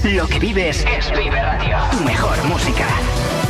Lo que vives es Vive Radio. Tu mejor música.